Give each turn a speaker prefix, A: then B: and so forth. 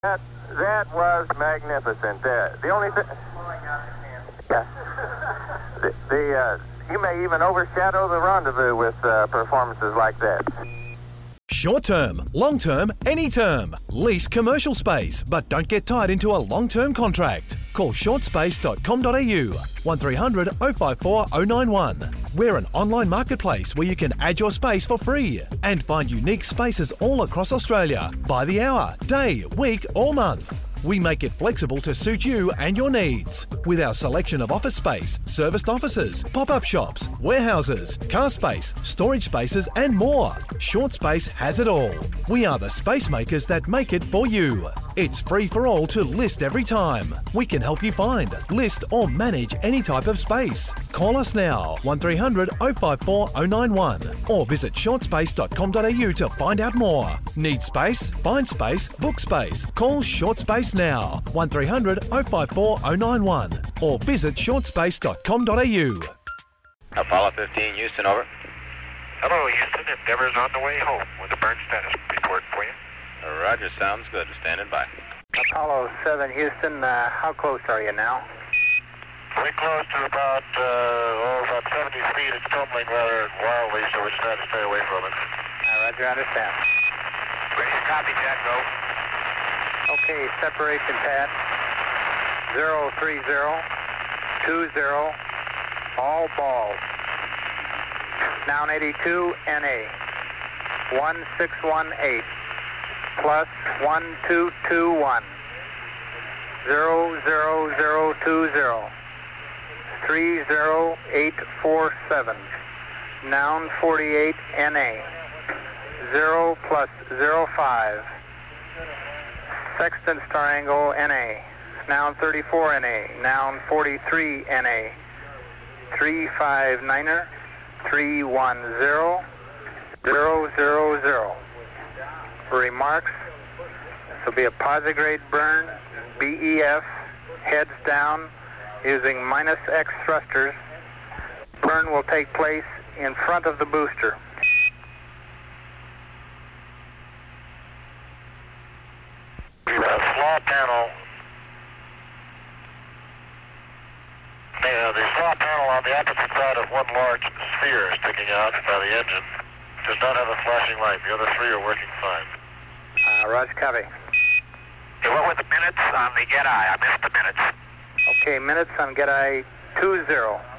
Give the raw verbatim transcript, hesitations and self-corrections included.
A: That, that was magnificent. Uh, the only thing... Yeah. The, the uh, you may even overshadow the rendezvous with uh, performances like that.
B: Short term, long term, any term. Lease commercial space, but don't get tied into a long-term contract. Call short space dot com dot a u, one three hundred oh five four oh nine one. We're an online marketplace where you can add your space for free and find unique spaces all across Australia by the hour, day, week or month. We make it flexible to suit you and your needs. With our selection of office space, serviced offices, pop-up shops, warehouses, car space, storage spaces and more. Short Space has it all. We are the space makers that make it for you. It's free for all to list every time. We can help you find, list or manage any type of space. Call us now, one three hundred oh five four oh nine one or visit short space dot com dot a u to find out more. Need space? Find space, book space. Call Short Space now, one three hundred oh five four oh nine one or visit short space dot com dot a u.
C: Apollo fifteen, Houston, over.
D: Hello, Houston. Endeavor's on the way home with a burn status report for you.
C: Roger, sounds good. Standing by.
E: Apollo seven, Houston, uh, how close are you now?
D: We're close to about, uh, oh, about seventy feet. It's tumbling rather wildly, so we're trying to stay away from it.
E: Uh, Roger, understand.
D: Ready to copy, Jack, go.
E: Okay, separation pad, zero three zero two zero, all balls. Noun eighty-two, N A, one six one eight, plus one two two one, zero zero zero two zero, three zero eight four seven, noun forty-eight, N A, zero plus zero five, sextant star angle, N A, noun thirty-four, N A, noun forty-three, N A, three five niner, three one zero, zero zero zero. Remarks, this will be a posigrade burn, B E F, heads down, using minus X thrusters. Burn will take place in front of the booster.
D: The slaw panel, yeah, the slaw panel on the opposite side of one large sphere sticking out by the engine does not have a flashing light. The other three are working fine.
E: Uh, Roger, copy.
D: Hey, what were the minutes on the Get Eye? I missed the minutes.
E: Okay, minutes on Get Eye two zero.